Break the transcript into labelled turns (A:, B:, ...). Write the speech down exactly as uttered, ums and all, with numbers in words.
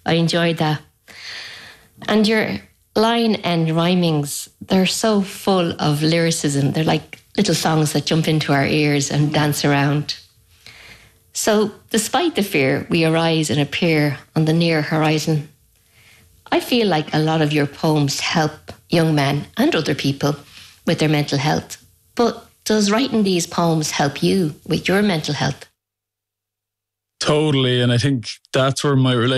A: I enjoyed that. And your line and rhymings, they're so full of lyricism. They're like little songs that jump into our ears and dance around. So, despite the fear, we arise and appear on the near horizon. I feel like a lot of your poems help young men and other people with their mental health. But does writing these poems help you with your mental health?
B: Totally, and I think that's where my relationship